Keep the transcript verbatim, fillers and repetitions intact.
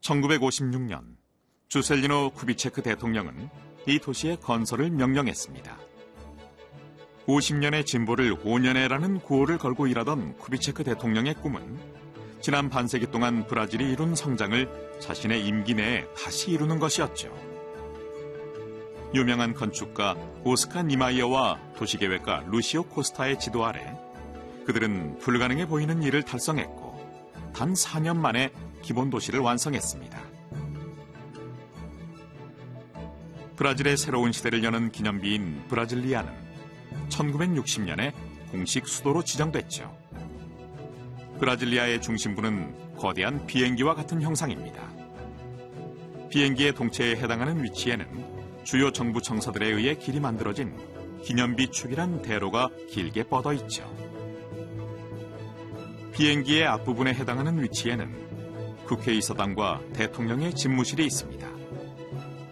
천구백오십육 년 주셀리노 쿠비체크 대통령은 이 도시의 건설을 명령했습니다. 오십 년의 진보를 오 년에라는 구호를 걸고 일하던 쿠비체크 대통령의 꿈은 지난 반세기 동안 브라질이 이룬 성장을 자신의 임기 내에 다시 이루는 것이었죠. 유명한 건축가 오스카 니마이어와 도시계획가 루시오 코스타의 지도 아래 그들은 불가능해 보이는 일을 달성했고 단 사 년 만에 기본 도시를 완성했습니다. 브라질의 새로운 시대를 여는 기념비인 브라질리아는 천구백육십 년에 공식 수도로 지정됐죠. 브라질리아의 중심부는 거대한 비행기와 같은 형상입니다. 비행기의 동체에 해당하는 위치에는 주요 정부 청사들에 의해 길이 만들어진 기념비 축이란 대로가 길게 뻗어 있죠. 비행기의 앞부분에 해당하는 위치에는 국회의사당과 대통령의 집무실이 있습니다.